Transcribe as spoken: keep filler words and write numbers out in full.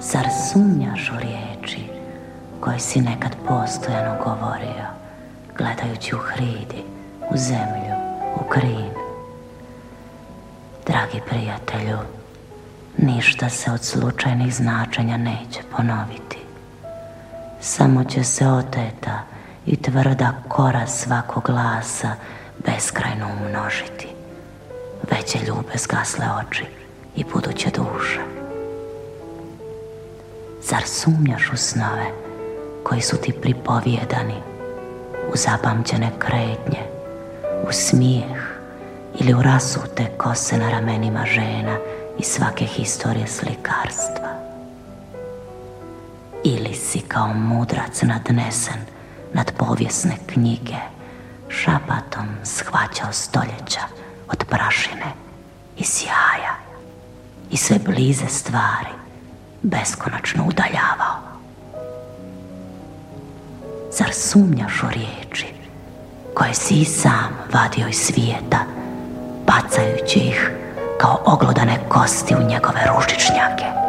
Zar sumnjaš u riječi koje si nekad postojano govorio, gledajući u hridi, u zemlju, u krin? Dragi prijatelju, ništa se od slučajnih značenja neće ponoviti. Samo će se oteta i tvrda kora svakog glasa beskrajno umnožiti. Veće ljube zgasle oči i buduće duše. Zar sumnjaš u snove koji su ti pripovjedani, u zapamćene kretnje, u smijeh ili u rasute kose na ramenima žena i svake historije slikarstva? Ili si kao mudrac nadnesen nad povijesne knjige, šapatom shvaćao stoljeća od prašine i sjaja i sve blize stvari beskonačno udaljavao? Zar sumnjaš u riječi koje si i sam vadio iz svijeta, bacajući ih kao oglodane kosti u njegove ružičnjake?